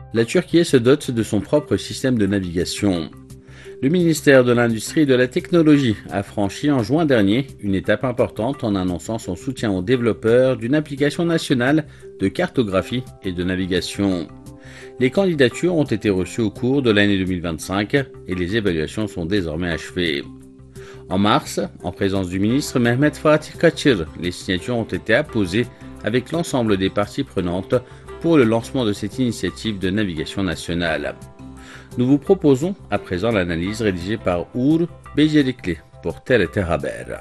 La Turquie se dote de son propre système de navigation. Le ministère de l'Industrie et de la Technologie a franchi en juin dernier une étape importante en annonçant son soutien aux développeurs d'une application nationale de cartographie et de navigation. Les candidatures ont été reçues au cours de l'année 2025 et les évaluations sont désormais achevées. En mars, en présence du ministre Mehmet Fatih Kaçır, les signatures ont été apposées avec l'ensemble des parties prenantes pour le lancement de cette initiative de navigation nationale. Nous vous proposons à présent l'analyse rédigée par Uğur Becerikli pour TRT Haber.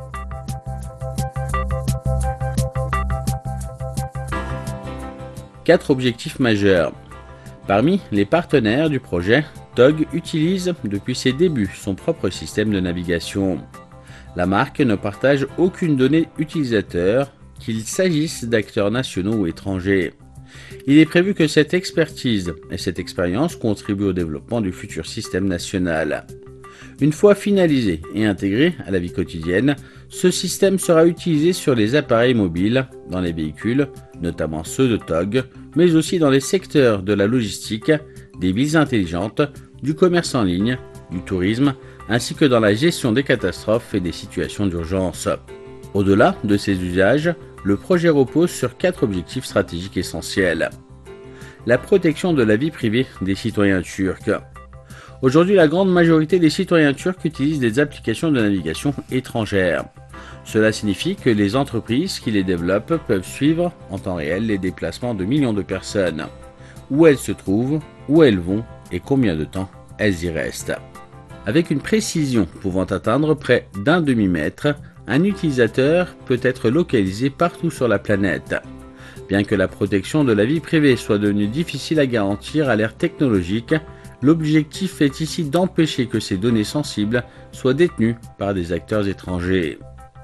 Quatre objectifs majeurs. Parmi les partenaires du projet, TOG utilise depuis ses débuts son propre système de navigation. La marque ne partage aucune donnée utilisateur, qu'il s'agisse d'acteurs nationaux ou étrangers. Il est prévu que cette expertise et cette expérience contribuent au développement du futur système national. Une fois finalisé et intégré à la vie quotidienne, ce système sera utilisé sur les appareils mobiles, dans les véhicules, notamment ceux de TOG, mais aussi dans les secteurs de la logistique, des villes intelligentes, du commerce en ligne, du tourisme, ainsi que dans la gestion des catastrophes et des situations d'urgence. Au-delà de ces usages, le projet repose sur quatre objectifs stratégiques essentiels. La protection de la vie privée des citoyens turcs. Aujourd'hui, la grande majorité des citoyens turcs utilisent des applications de navigation étrangères. Cela signifie que les entreprises qui les développent peuvent suivre en temps réel les déplacements de millions de personnes. Où elles se trouvent, où elles vont et combien de temps elles y restent. Avec une précision pouvant atteindre près d'un demi-mètre, un utilisateur peut être localisé partout sur la planète. Bien que la protection de la vie privée soit devenue difficile à garantir à l'ère technologique, l'objectif est ici d'empêcher que ces données sensibles soient détenues par des acteurs étrangers.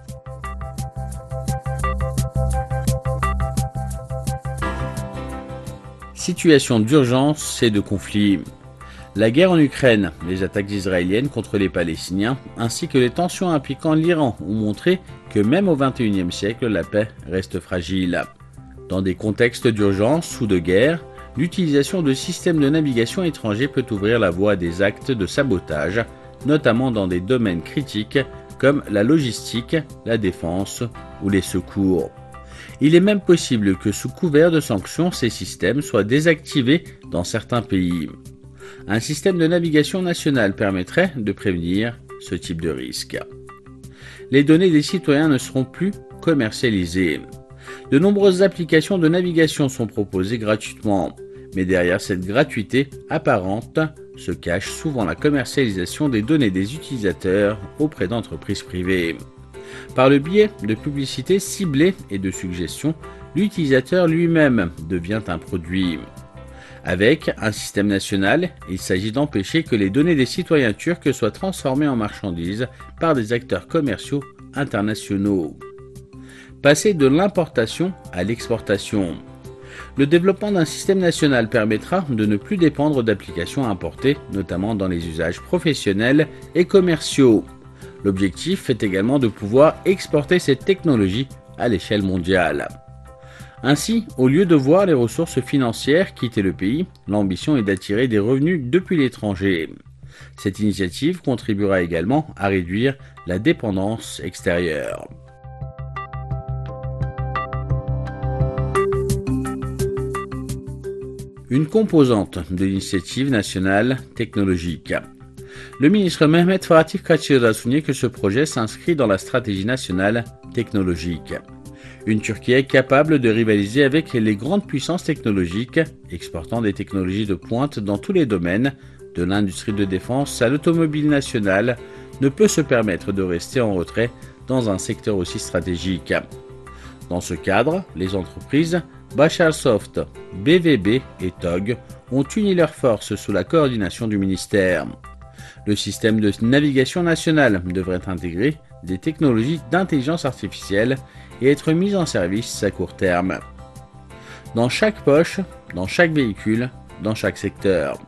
Situation d'urgence et de conflit. La guerre en Ukraine, les attaques israéliennes contre les Palestiniens, ainsi que les tensions impliquant l'Iran ont montré que même au XXIe siècle, la paix reste fragile. Dans des contextes d'urgence ou de guerre, l'utilisation de systèmes de navigation étrangers peut ouvrir la voie à des actes de sabotage, notamment dans des domaines critiques comme la logistique, la défense ou les secours. Il est même possible que sous couvert de sanctions, ces systèmes soient désactivés dans certains pays. Un système de navigation national permettrait de prévenir ce type de risque. Les données des citoyens ne seront plus commercialisées. De nombreuses applications de navigation sont proposées gratuitement, mais derrière cette gratuité apparente se cache souvent la commercialisation des données des utilisateurs auprès d'entreprises privées. Par le biais de publicités ciblées et de suggestions, l'utilisateur lui-même devient un produit. Avec un système national, il s'agit d'empêcher que les données des citoyens turcs soient transformées en marchandises par des acteurs commerciaux internationaux. Passer de l'importation à l'exportation. Le développement d'un système national permettra de ne plus dépendre d'applications importées, notamment dans les usages professionnels et commerciaux. L'objectif est également de pouvoir exporter cette technologie à l'échelle mondiale. Ainsi, au lieu de voir les ressources financières quitter le pays, l'ambition est d'attirer des revenus depuis l'étranger. Cette initiative contribuera également à réduire la dépendance extérieure. Une composante de l'initiative nationale technologique. Le ministre Mehmet Fatih Kaçır a souligné que ce projet s'inscrit dans la stratégie nationale technologique. Une Turquie capable de rivaliser avec les grandes puissances technologiques, exportant des technologies de pointe dans tous les domaines, de l'industrie de défense à l'automobile nationale, ne peut se permettre de rester en retrait dans un secteur aussi stratégique. Dans ce cadre, les entreprises Basharsoft, BVB et TOG ont uni leurs forces sous la coordination du ministère. Le système de navigation nationale devrait intégrer des technologies d'intelligence artificielle et être mis en service à court terme. Dans chaque poche, dans chaque véhicule, dans chaque secteur.